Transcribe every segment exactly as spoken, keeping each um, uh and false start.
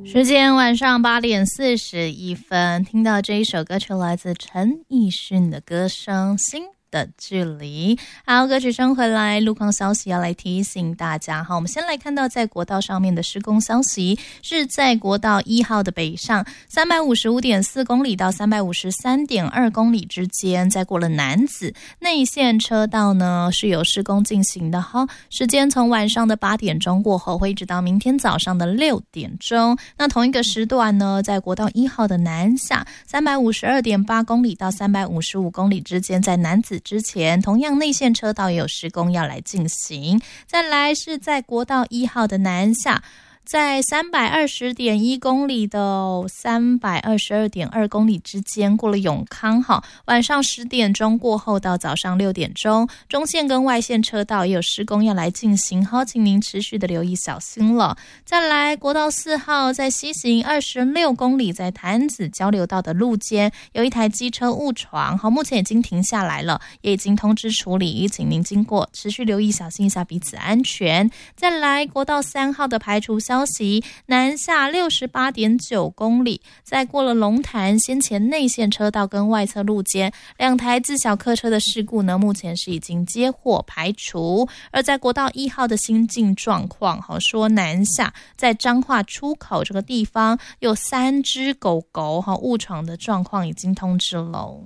时间晚上八点四十一分，听到这一首歌曲来自陈奕迅的歌声《心的距离》。好，歌曲声回来，路况消息要来提醒大家。好，我们先来看到在国道上面的施工消息，是在国道一号的北上三百五十五点四公里到三百五十三点二公里之间，在过了楠梓内线车道呢是有施工进行的哈，时间从晚上的八点钟过后，会一直到明天早上的六点钟。那同一个时段呢，在国道一号的南下三百五十二点八公里到三百五十五公里之间，在楠梓之前，同样内线车道也有施工要来进行。再来是在国道一号的南下，在三百二十点一公里到三百二十二点二公里之间，过了永康哈，晚上十点钟过后到早上六点钟，中线跟外线车道也有施工要来进行哈，请您持续的留意小心了。再来国道四号在西行二十六公里，在潭子交流道的路肩有一台机车误闯，好，目前已经停下来了，也已经通知处理，请您经过持续留意小心一下彼此安全。再来国道三号的排除消息，南下 六十八点九公里，在过了龙潭先前内线车道跟外侧路肩两台自小客车的事故呢，目前是已经接获排除。而在国道一号的新进状况，好说南下在彰化出口这个地方有三只狗狗哈误闯的状况已经通知了。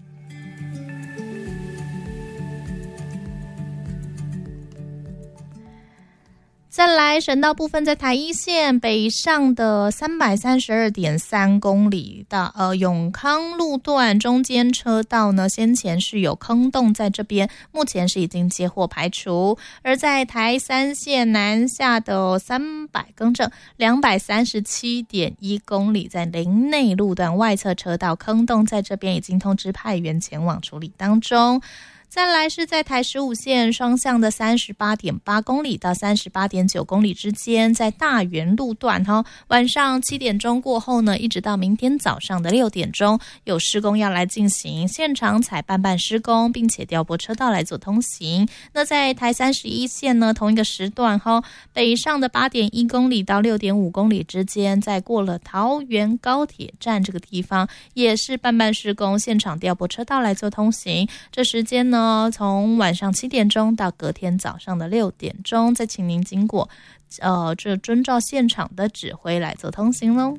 再来省道部分，在台一线北上的 三百三十二点三公里到呃永康路段中间车道呢，先前是有坑洞在这边，目前是已经接获排除。而在台三线南下的三百更正 两百三十七点一公里，在林内路段外侧车道坑洞在这边已经通知派员前往处理当中。再来是在台十五线双向的 三十八点八公里到 三十八点九公里之间，在大园路段哈，晚上七点钟过后呢，一直到明天早上的六点钟有施工要来进行，现场采办办施工，并且调拨车道来做通行。那在台三十一线呢，同一个时段哈，北上的 八点一公里到 六点五公里之间，在过了桃园高铁站这个地方也是办办施工，现场调拨车道来做通行。这时间呢从晚上七点钟到隔天早上的六点钟，再请您经过呃，这遵照现场的指挥来做通行咯。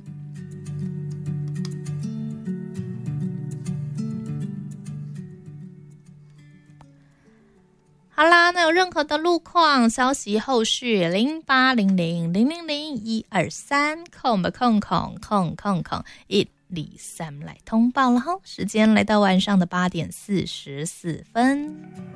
好啦，那有任何的路况消息，后续零八零零零零零一二三空吧空空空空空一李三来通报了哈，时间来到晚上的八点四十四分。